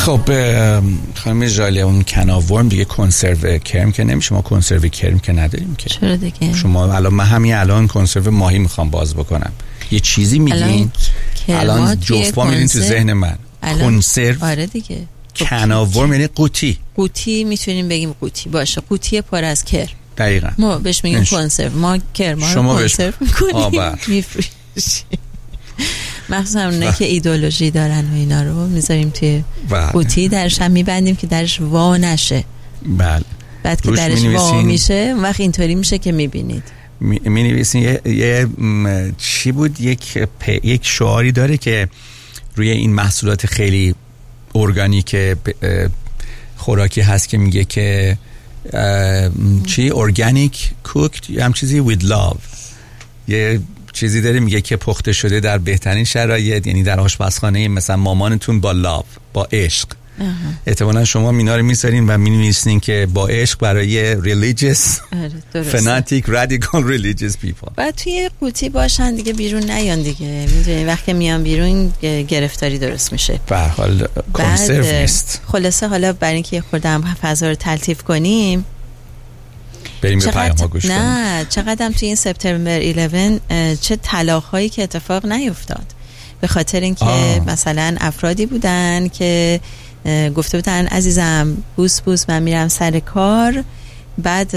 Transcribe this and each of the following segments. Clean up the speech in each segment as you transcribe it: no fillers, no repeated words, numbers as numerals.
خب خانم ژاله، اون کناورم دیگه کنسرو کرم که نمیشه، ما کنسرو کرم که نداریم که. چرا دیگه؟ شما الان کنسرو ماهی میخوام باز بکنم، یه چیزی میگین الان جفت میرین تو ذهن من. کنسرو. آره دیگه. کناورم یعنی قوطی میتونیم بگیم قوطی باشه، قوطی پر از کرم. دقیقاً. ما بهش میگیم کنسرو، ما کرما رو کنسرو میکنیم میفروشیم. مخصوصا اونه که ایدئولوژی دارن و اینا رو میذاریم توی قوطی، درش هم میبندیم که درش وا نشه. بله. بعد که درش وا میشه اون وقت اینطوری میشه که میبینید. مینویسین یه چی بود، یک شعاری داره که روی این محصولات خیلی ارگانیک خوراکی هست که میگه که چی ارگانیک کوکد هم چیزی with love، یه چیزی داره میگه که پخته شده در بهترین شرایط، یعنی در آشپزخانه مثلا مامانتون با لاو، با عشق. احتمالا شما اینا رو میذارین و مینویسین که با عشق برای religious fanatic radical religious people. بعد توی قوطی باشن دیگه، بیرون نیان دیگه، میدونی وقتی میان بیرون گرفتاری درست میشه. به هر حال کنسرو نیست. خلاصه حالا برای اینکه خودم فضا رو تلطیف کنیم، بریم به پیام ها گوش کنیم. نه چقدرم توی این سپتامبر 11 چه طلاق‌هایی که اتفاق نیفتاد، به خاطر اینکه مثلا افرادی بودن که گفته بودن عزیزم بوس من میرم سر کار، بعد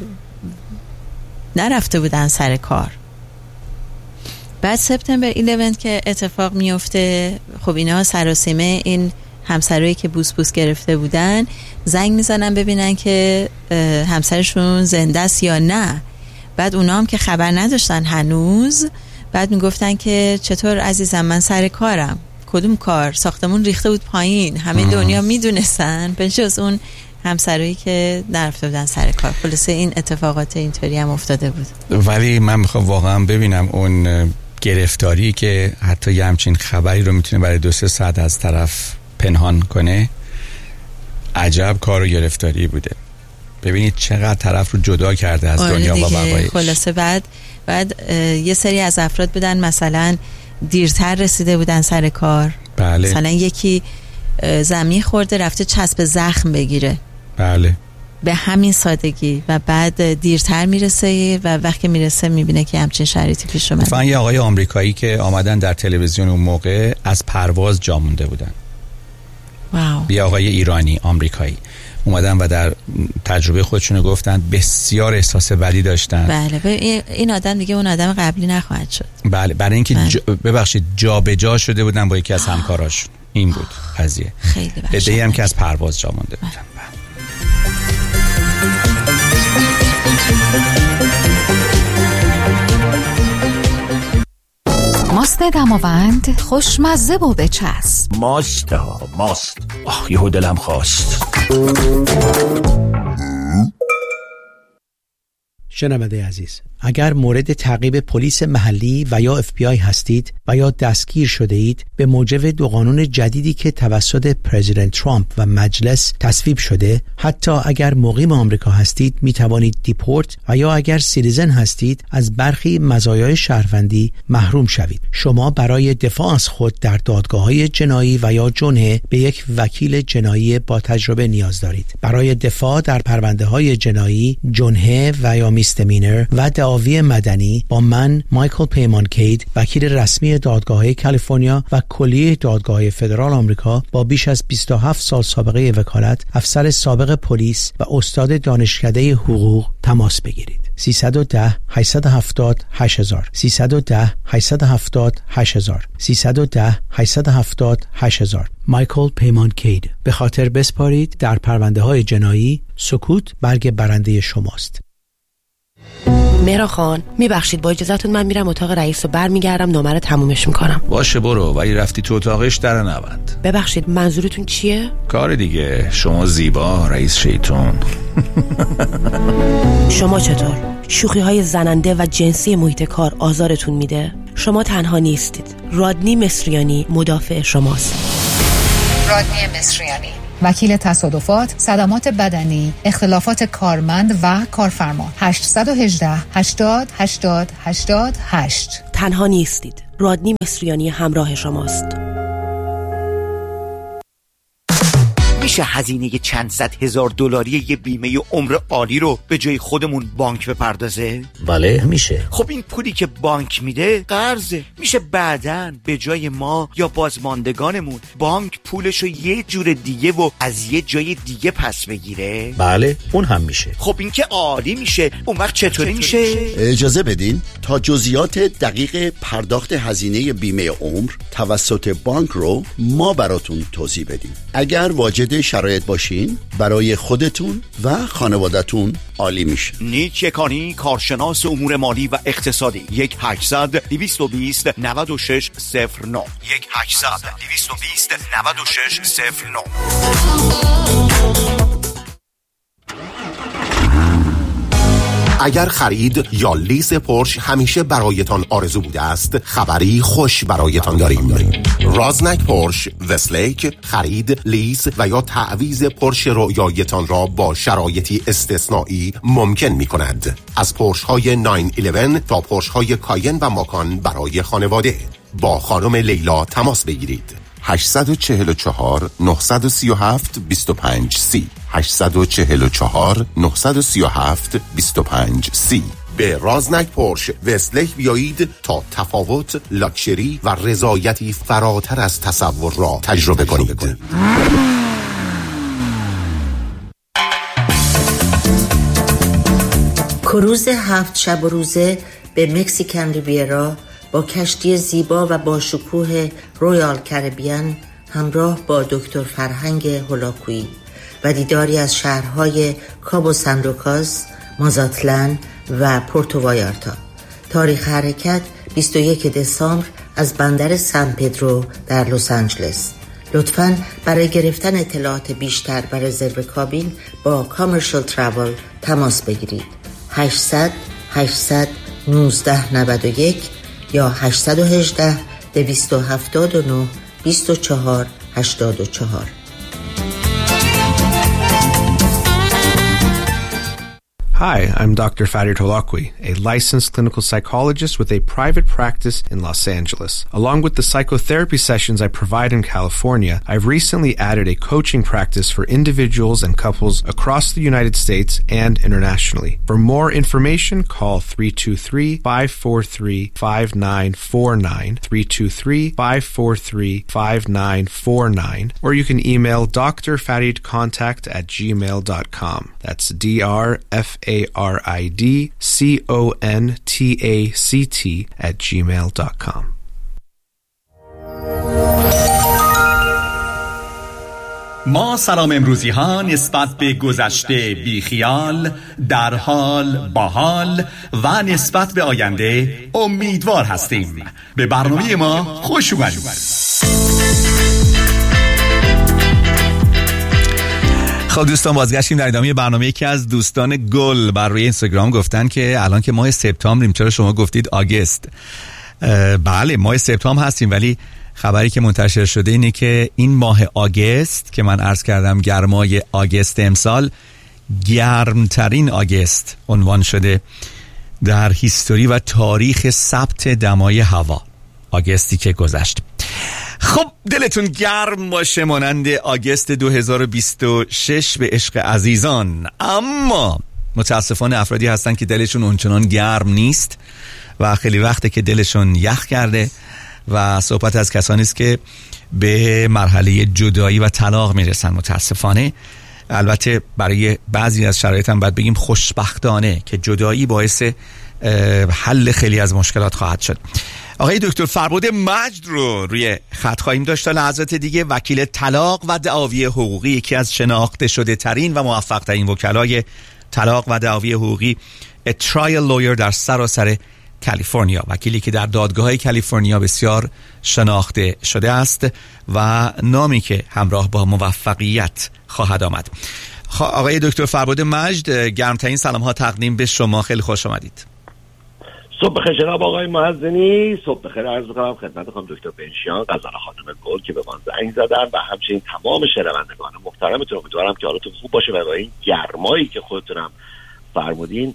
نرفته بودن سر کار. بعد سپتامبر 11 که اتفاق میفته، خب اینا سراسیمه این همسرایی که بوس گرفته بودن زنگ میزنن ببینن که همسرشون زنده است یا نه. بعد اونا هم که خبر نداشتن هنوز، بعد میگفتن که چطور عزیزم من سر کارم. کدوم کار؟ ساختمون ریخته بود پایین، همه دنیا میدونستن به جز اون همسرایی که نرفته بودن سر کار. خلاصه این اتفاقات اینطوری هم افتاده بود. ولی من میخوام واقعا ببینم اون گرفتاری که حتی یه همچین خبری رو میتونه برای 2-3 ساعت از طرف پنهان کنه. عجب کار و گرفتاری بوده. ببینید چقدر طرف رو جدا کرده از دنیا و بقایش. خلاصه بعد یه سری از افراد بودن مثلا دیرتر رسیده بودن سر کار. بله. مثلا یکی زمین خورده رفته چسب زخم بگیره. بله. به همین سادگی، و بعد دیرتر میرسه و وقتی میرسه میبینه که همچین شرایطی پیش اومده. مثلا یه آقای آمریکایی که آمدن در تلویزیون اون موقع از پرواز جا مونده بودن. واو. یه آقای ایرانی آمریکایی اومدن و در تجربه خودشونو گفتن بسیار احساس بدی داشتن. بله. این آدم دیگه اون آدم قبلی نخواهد شد. بله، برای اینکه ببخشید جابجا شده بودن با یکی از همکاراشون. این بود قضیه. خیلی بدهی هم که از پرواز جا مونده بودن. ماست دماوند خوشمزه و بچسب. ماست. یهو دلم خواست. شنونده عزیز، اگر مورد تعقیب پلیس محلی و یا FBI هستید و یا دستگیر شده اید به موجب 2 قانون جدیدی که توسط پرزیدنت ترامپ و مجلس تصویب شده، حتی اگر مقیم آمریکا هستید می توانید دیپورت و یا اگر سیتیزن هستید از برخی مزایای شهروندی محروم شوید. شما برای دفاع از خود در دادگاه‌های جنایی و یا جنحه به یک وکیل جنایی با تجربه نیاز دارید. برای دفاع در پرونده‌های جنایی، جنحه و یا میستمینر و دعاوی مدنی با من مایکل پیمان کید، وکیل رسمی دادگاه‌های کالیفرنیا و کلیه دادگاه‌های فدرال آمریکا با بیش از 27 سال سابقه وکالت، افسر سابق پلیس و استاد دانشکده حقوق تماس بگیرید. 310 870 8000 310 870 8000 310 870 8000. مایکل پیمان کید. به خاطر بسپارید در پرونده‌های جنایی، سکوت برگ برنده شماست. مهران خان میبخشید با اجازهتون من میرم اتاق رئیس و برمیگردم نامه رو تمومش میکنم. باشه برو، ولی رفتی تو اتاقش در نبند. ببخشید منظورتون چیه؟ کار دیگه. شما زیبا رئیس شیطون. شما چطور؟ شوخی های زننده و جنسی محیط کار آزارتون میده؟ شما تنها نیستید. رادنی مصریانی مدافع شماست. رادنی مصریانی، وکیل تصادفات، صدمات بدنی، اختلافات کارمند و کارفرما. 818 80 80 88. تنها نیستید. رادنی مصریانی همراه شماست. میشه هزینه چند صد هزار دلاری یه بیمه عمر عالی رو به جای خودمون بانک بپردازه؟ بله میشه. خب این پولی که بانک میده قرضه، میشه بعداً به جای ما یا بازماندگانمون بانک پولشو یه جور دیگه و از یه جای دیگه پس بگیره؟ بله اون هم میشه. خب این که عالی میشه. اون وقت چطوری میشه؟ اجازه بدین تا جزئیات دقیق پرداخت هزینه بیمه عمر توسط بانک رو ما براتون توضیح بدیم. اگر واجد شرایط باشین برای خودتون و خانوادتون عالی میشه. نیک یکانی، کارشناس امور مالی و اقتصادی. 1-800-220-9609 1-800-220-9609. اگر خرید یا لیز پورش همیشه برایتان آرزو بوده است، خبری خوش برایتان داریم. رازنک پورش وستلیک خرید، لیز و یا تعویض پورش رویایتان را با شرایطی استثنایی ممکن می کند. از پورش های 911 تا پورش های کاین و ماکان برای خانواده. با خانم لیلا تماس بگیرید. 844 937 2530 844 937 2530. به رازنک پورش وستلیک بیایید تا تفاوت، لاکچری و رضایتی فراتر از تصور را تجربه کنید. کروز 7 شب و روزه به مکسیکن ریویرا با کشتی زیبا و با شکوه رویال کربیان همراه با دکتر فرهنگ هولاکویی و دیداری از شهرهای کابو سان لوکاس، مازاتلان و پورتو وایارتا. تاریخ حرکت 21 دسامبر از بندر سان پدرو در لس آنجلس. لطفاً برای گرفتن اطلاعات بیشتر و رزرو کابین با کامرشال تراول تماس بگیرید. 800 81991 یا 818 279 24 84. Hi, I'm Dr. Farid Holakwi, a licensed clinical psychologist with a private practice in Los Angeles. Along with the psychotherapy sessions I provide in California, I've recently added a coaching practice for individuals and couples across the United States and internationally. For more information, call 323-543-5949, 323-543-5949, or you can email drfaridcontact@gmail.com. That's DRFARIDCONTACT@gmail.com. ما سلام امروزی ها نسبت به گذشته بیخیال، در حال، باحال و نسبت به آینده امیدوار هستیم. به برنامه ما خوش اومدید. خب دوستان بازگشتیم در ادامه برنامه. یکی از دوستان گل بر روی اینستاگرام گفتن که الان که ماه سپتامبریم چرا شما گفتید آگست؟ بله ماه سپتامبر هستیم، ولی خبری که منتشر شده اینه که این ماه آگست که من عرض کردم گرمای آگست امسال گرمترین آگست عنوان شده در هیستوری و تاریخ ثبت دمای هوا. آگستی که گذشت. خب دلتون گرم باشه مانند آگست 2026 به عشق عزیزان، اما متاسفانه افرادی هستن که دلشون اونچنان گرم نیست و خیلی وقته که دلشون یخ کرده و صحبت از کسانی است که به مرحله جدایی و طلاق میرسن. متاسفانه البته برای بعضی از شرایط هم باید بگیم خوشبختانه که جدایی باعث حل خیلی از مشکلات خواهد شد. آقای دکتر فربود مجد رو روی خط خواهیم داشت تا لحظات دیگه. وکیل طلاق و دعاوی حقوقی، یکی از شناخته شده ترین و موفق ترین وکلای طلاق و دعاوی حقوقی، ترایل لویر در سراسر کالیفرنیا، وکیلی که در دادگاه‌های کالیفرنیا بسیار شناخته شده است و نامی که همراه با موفقیت خواهد آمد. آقای دکتر فربود مجد، گرمترین سلام ها تقدیم به شما، خیلی خوش آمدید. صبح بخیر جناب آقای معزنی، صبح بخیر عرض می‌کنم خدمت خانم دکتر بنشیان، غزال خانم گل که به من زنگ زدن و همچنین تمام شنوندگان محترمتون. امیدوارم که حالتون خوب باشه و با این گرمایی که خودتونم فرمودین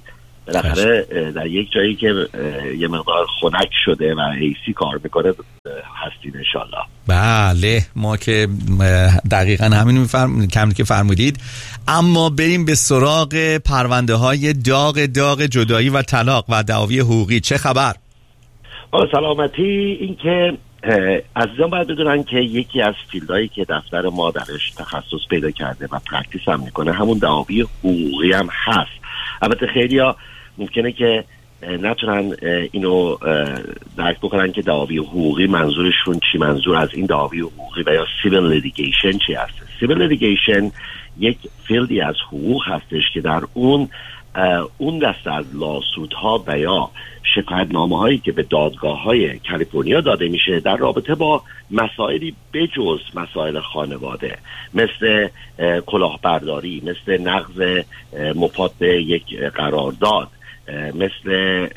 بالاخره در یک جایی که یه مقدار خنک شده و ایسی کار میکنه هستیم انشالله. بله ما که دقیقا همین کمی که فرمودید. اما بریم به سراغ پرونده های داغ جدایی و طلاق و دعاوی حقوقی. چه خبر؟ سلامتی. این که عزیزان باید بدونن که یکی از فیلدهایی که دفتر ما درش تخصص پیدا کرده و پرکتیس هم میکنه همون دعاوی حقوقی هم هست. البته خیلی ها ممکنه که نتونن اینو درک بکنن که دعاوی حقوقی منظورشون چی، منظور از این دعاوی حقوقی و یا سیویل لیتیگیشن چی هست. سیویل لیتیگیشن یک فیلدی از حقوق هستش که در اون دسته از لاسودها و یا شکایتنامه هایی که به دادگاه های کالیفرنیا داده میشه در رابطه با مسائلی بجز مسائل خانواده، مثل کلاهبرداری، مثل نقض مفاد یک قرارداد، مثل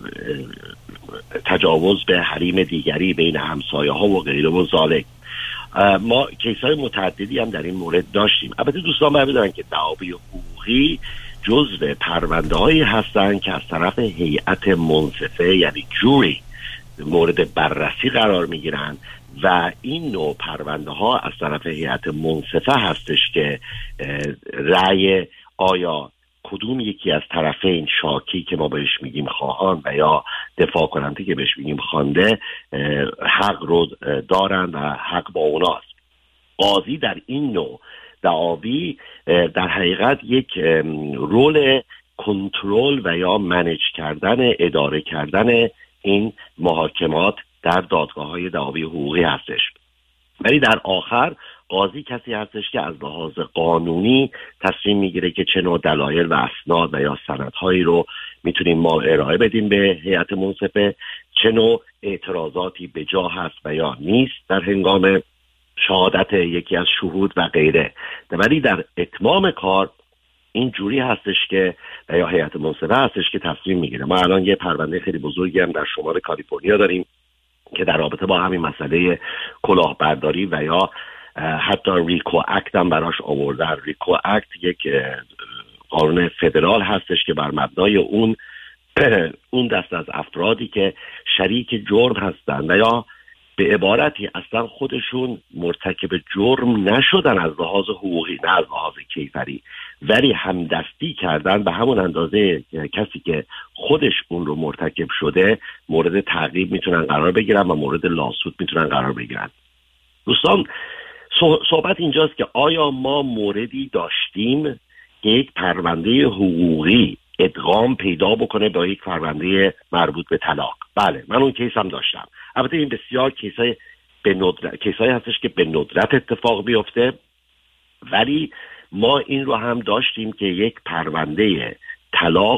تجاوز به حریم دیگری بین همسایه ها و غیره و ذالک. ما کیس های متعددی هم در این مورد داشتیم. البته دوستان باید بدونن که دعاوی حقوقی جزو پرونده هایی هستن که از طرف هیئت منصفه یعنی جوری مورد بررسی قرار می گیرن و این نوع پرونده ها از طرف هیئت منصفه هستش که رأی آیا کدوم یکی از طرفین شاکی که ما بهش میگیم خواهان و یا دفاع کننده که بهش میگیم خوانده حق رو دارن و حق با اوناست. قاضی در این نوع دعاوی در حقیقت یک رول کنترل و یا منیج کردن، اداره کردن این محاکمات در دادگاه‌های دعاوی حقوقی هستش. ولی در آخر قاضی کسی هستش که از لحاظ قانونی تصمیم میگیره که چه نوع دلایل و اسناد و یا سندهایی رو میتونیم ما ارائه بدیم به هیئت منصفه، چه نوع اعتراضاتی به جا هست و یا نیست در هنگام شهادت یکی از شهود و غیره. ولی در اتمام کار این جوری هستش که یا هیئت منصفه هستش که تصمیم میگیره. ما الان یه پرونده خیلی بزرگی هم در شمال کالیفرنیا داریم که در رابطه با همین مسئله کلاهبرداری و یا حتی ریکو اکت هم براش آوردن. ریکو اکت یک قانون فدرال هستش که بر مبنای اون دست از افرادی که شریک جرم هستن و یا به عبارتی اصلا خودشون مرتکب جرم نشدن از لحاظ حقوقی نه از لحاظ کیفری، ولی همدستی کردن به همون اندازه کسی که خودش اون رو مرتکب شده مورد تعقیب میتونن قرار بگیرن و مورد لاسود میتونن قرار بگیرن. دوستان صحبت اینجاست که آیا ما موردی داشتیم که یک پرونده حقوقی ادغام پیدا بکنه با یک پرونده مربوط به طلاق؟ بله، من اون کیس هم داشتم. البته این بسیار کیسای هستش که به ندرت اتفاق بیفته، ولی ما این رو هم داشتیم که یک پرونده طلاق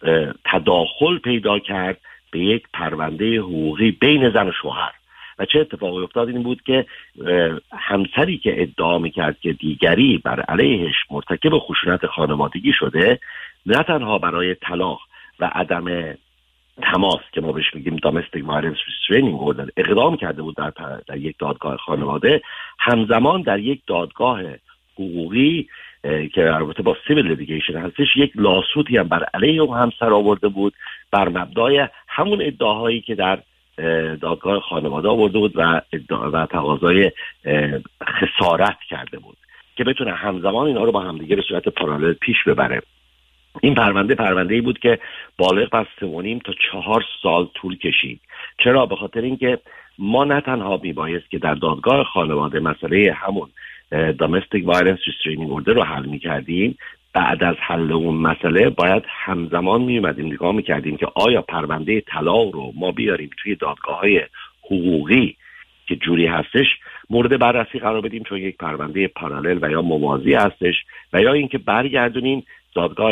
تداخل پیدا کرد به یک پرونده حقوقی بین زن و شوهر. و چه اتفاقی افتاد این بود که همسری که ادعا میکرد که دیگری بر علیهش مرتکب خشونت خانوادگی شده، نه تنها برای طلاق و عدم تماس که ما بهش میگیم domestic violence restraining order اقدام کرده بود در یک دادگاه خانواده، همزمان در یک دادگاه حقوقی که البته با civil litigation هستش یک لاسودی هم بر علیه اون همسر آورده بود بر مبنای همون ادعاهایی که در دادگاه خانواده آورده بود و تقاضای خسارت کرده بود که بتونه همزمان اینا رو با همدیگه به صورت پارالل پیش ببره. این پرونده‌ای بود که بالغ بر 3.5 تا 4 سال طول کشید. چرا؟ به خاطر اینکه ما نه تنها میبایست که در دادگاه خانواده مسئله همون domestic violence restraining order رو حل میکردیم، بعد از حل اون مسئله باید همزمان میومدیم نگاه میکردیم که آیا پرونده طلاق رو ما بیاریم توی دادگاه‌های حقوقی که جوری هستش مورد بررسی قرار بدیم چون یک پرونده پارالل و یا موازی هستش، و یا اینکه برگردونیم دادگاه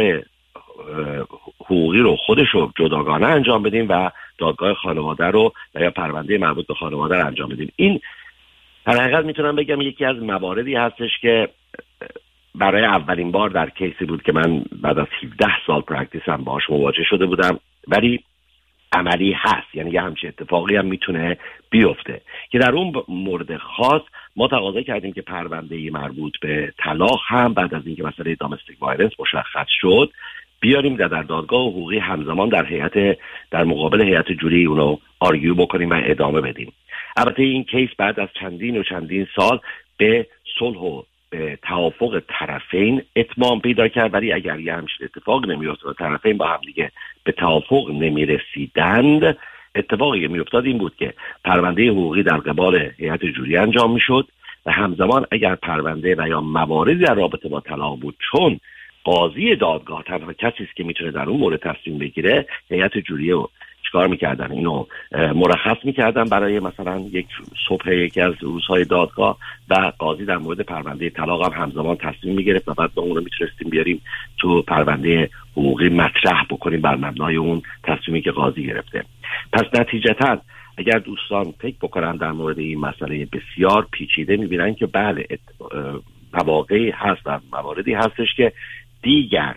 حقوقی رو خودش رو جداگانه انجام بدیم و دادگاه خانواده رو و یا پرونده مربوط به خانواده رو انجام بدیم. این در حقیقت میتونم بگم یکی از مواردی هستش که برای اولین بار در کیسی بود که من بعد از 17 سال پرکتیس هم باهاش مواجه شده بودم، ولی عملی هست، یعنی یه همچین اتفاقی هم میتونه بیفته که در اون مورد خاص ما تقاضا کردیم که پرونده مربوط به طلاق هم بعد از اینکه مسئله دامستیک وایلنس مشخص شد بیاریم در دادگاه حقوقی همزمان در مقابل هیئت جوری اونو آرگیو بکنیم و ادامه بدیم. البته این کیس بعد از چندین سال به صلح و به توافق طرفین اتمام پیدا کرد، ولی اگر یه همچین اتفاق نمیافتاد و طرفین با هم دیگه به توافق نمیرسیدند، اتفاقی که میافتاد این بود که پرونده حقوقی در قبال هیئت جوری انجام میشد و همزمان اگر پرونده و یا مواردی در رابطه با طلاق بود، چون قاضی دادگاه تنها کسی است که میتونه در اون مورد تصمیم بگیره، هیئت جوری رو چیکار میکردن؟ اینو مرخص میکردن برای مثلا یک صبح یکی از روزهای دادگاه و قاضی در مورد پرونده طلاق هم همزمان تصمیم میگرفت و بعد ما اون رو میتونستیم بیاریم تو پرونده حقوقی مطرح بکنیم بر مبنای اون تصمیمی که قاضی گرفته. پس نتیجتاً اگر دوستان فکر بکنن در مورد این مسئله بسیار پیچیده، میبینن که بله مواقعی هست و مواردی هستش که دیگر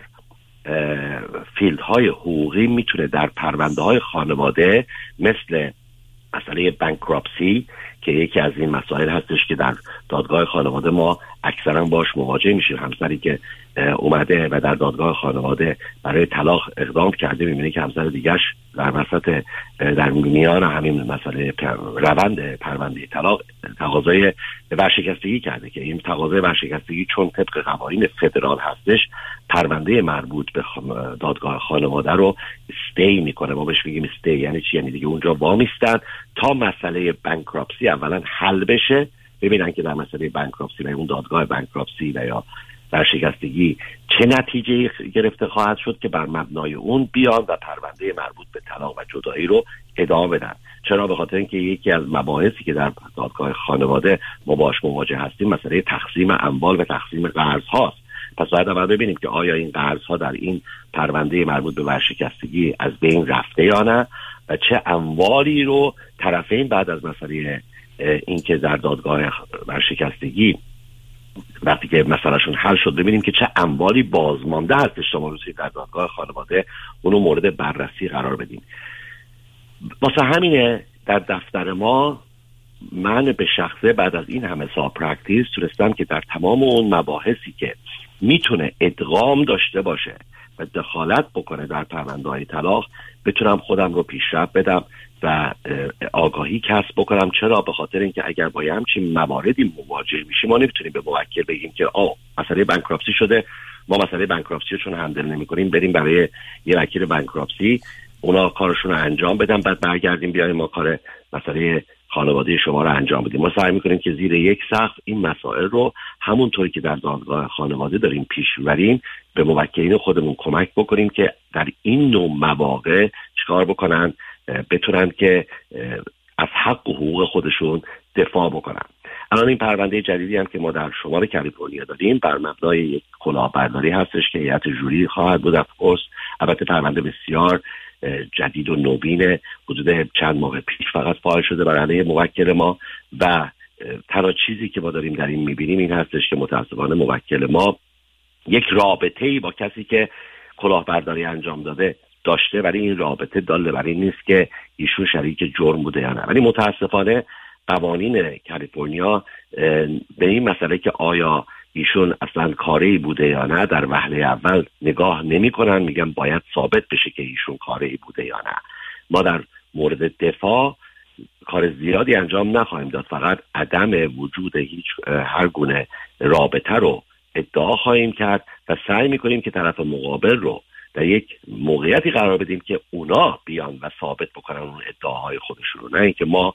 فیلدهای حقوقی میتونه در پرونده های خانواده مثل مسئله بانکراپسی که یکی از این مسائل هستش که در دادگاه خانواده ما اکثرا باش مواجه میشیم، همسری که اومده و در دادگاه خانواده برای طلاق اقدام کرده میبینه که همسر دیگرش در وسط در میان همین مسئله روند پرونده طلاق تقاضای ورشکستگی کرده که این تقاضای ورشکستگی چون طبق قوانین فدرال هستش، پرونده مربوط به دادگاه خانواده رو استی میکنه. ما بهش میگیم استی یعنی چی؟ یعنی دیگه اونجا وامیستن تا مسئله بانکراپسی اولا حل بشه، ببینن که در مسئله بانکراپسی و اون دادگاه بانکراپسی و یا ورشکستگی چه نتیجه گرفته خواهد شد که بر مبنای اون بیان و پرونده مربوط به طلاق و جدایی رو ادامه بدن. چرا؟ به خاطر اینکه یکی از مباحثی که در دادگاه خانواده ما باش مواجه هستیم مسئله تقسیم اموال و تقسیم قرض هاست. پس باید اول ببینیم که آیا این قرض ها در این پرونده مربوط به ورشکستگی از بین رفته یا نه و چه اموالی رو طرفین بعد از مسئله این که در دادگاه ورشکستگی وقتی که مسئلهشون حل شد ببینیم که چه اموالی بازمانده هستش تا ما روزی در دادگاه خانواده اونو مورد بررسی قرار بدیم. واسه همینه در دفتر ما من به شخصه بعد از این همه سال پرکتیس تونستم که در تمام اون مباحثی که میتونه ادغام داشته باشه و دخالت بکنه در پرونده‌های طلاق بتونم خودم رو پیشرفت بدم و آگاهی کسب بکنم. چرا؟ به خاطر اینکه اگر با همچین مواردی مواجه میشیم ما نمیتونیم به موکل بگیم که مسئله بانکراپسی شده، ما مسئله بانکراپسی رو چون هندل نمی‌کنیم بریم برای یه وکیل بانکراپسی اونا کارشون رو انجام بدن، بعد برگردیم بیایم ما کار مسئله خانواده شما رو انجام بدیم. ما سعی میکنیم که زیر یک سقف این مسائل رو همونطوری که در دادگاه خانواده داریم پیش میبریم به موکلین خودمون کمک بکنیم که در این نوع مواقع چیکار بکنن، بتونن که از حق و حقوق خودشون دفاع بکنن. الان این پرونده جدیدی هم که ما در شمال کالیفرنیا داریم بر مبنای یک کلاهبرداری هستش که هیئت جوری خواهد بود. البته پرونده بسیار جدید و نوین، حدود چند ماه پیش فقط فایل شده بر علیه موکل ما و تنها چیزی که ما داریم در این میبینیم این هستش که متاسفانه موکل ما یک رابطه‌ای با کسی که کلاهبرداری انجام داده داشته، ولی این رابطه دال بر این نیست که ایشون شریک جرم بوده یا نه. ولی متاسفانه قوانین کالیفرنیا به این مسئله که آیا ایشون اصلا کاری بوده یا نه در وهله اول نگاه نمی کنن، میگن باید ثابت بشه که ایشون کاری بوده یا نه. ما در مورد دفاع کار زیادی انجام نخواهیم داد، فقط عدم وجود هیچ هر گونه رابطه رو ادعا خواهیم کرد و سعی میکنیم که طرف مقابل رو در یک موقعیتی قرار بدیم که اونا بیان و ثابت بکنن اون ادعاهای خودشون رو، نه اینکه ما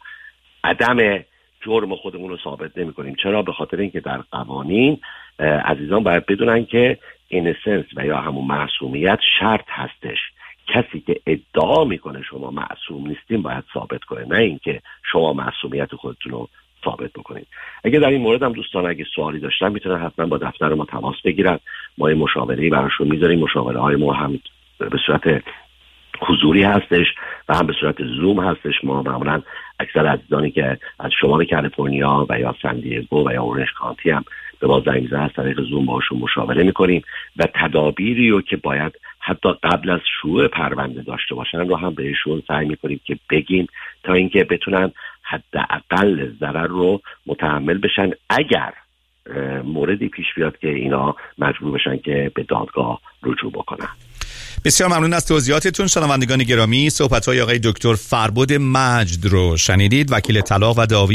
عدم جرم خودمون رو ثابت نمی کنیم. چرا؟ به خاطر اینکه در قوانین عزیزان باید بدونن که اینسنس و یا همون معصومیت شرط هستش. کسی که ادعا میکنه شما معصوم نیستین باید ثابت کنه، نه اینکه شما معصومیت خودتون رو ثابت بکنید. اگه در این مورد هم دوستان اگه سوالی داشتن میتونن حتما با دفتر ما تماس بگیرن، ما یه مشاوره‌ای براشون میذاریم. مشاوره های ما هم به صورت حضوری هستش و هم به صورت زوم هستش. ما معمولا اکثر عزیزانی که از شمال کالیفرنیا و یا سن دیگو و یا اورنج کانتی هم به ما زنگ میزنن از طریق زوم باشون مشاوره میکنیم و تدابیری رو که باید حتی قبل از شروع پرونده داشته باشن رو هم بهشون سعی میکنیم که بگیم تا اینکه بتونن حداقل ضرر رو متحمل بشن اگر موردی پیش بیاد که اینا مجبور بشن که به دادگاه رجوع بکنن. بسیار ممنون از توضیحاتتون شنوندگان گرامی. صحبت‌های آقای دکتر فربد مجد رو شنیدید، وکیل طلاق و دعاوی